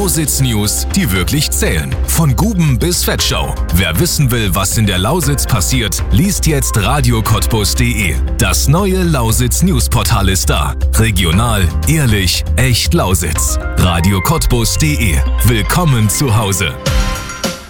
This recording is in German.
Lausitz-News, die wirklich zählen. Von Guben bis Fettschau. Wer wissen will, was in der Lausitz passiert, liest jetzt radiocottbus.de. Das neue Lausitz-News-Portal ist da. Regional, ehrlich, echt Lausitz. radiocottbus.de. Willkommen zu Hause.